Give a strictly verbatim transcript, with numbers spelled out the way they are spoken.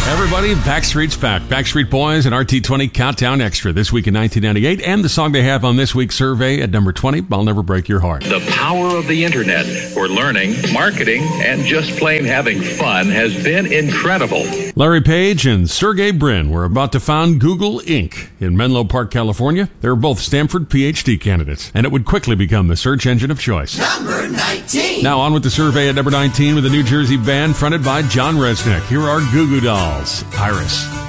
Everybody, Backstreet's back. Backstreet Boys and R T twenty Countdown Extra this week in nineteen ninety-eight. And the song they have on this week's survey at number twenty, I'll Never Break Your Heart. The power of the internet for learning, marketing, and just plain having fun has been incredible. Larry Page and Sergey Brin were about to found Google Incorporated in Menlo Park, California. They were both Stanford P H D candidates, and it would quickly become the search engine of choice. Number nineteen. Now on with the survey at number nineteen with a New Jersey band fronted by John Resnick. Here are Goo Goo Dolls, Iris.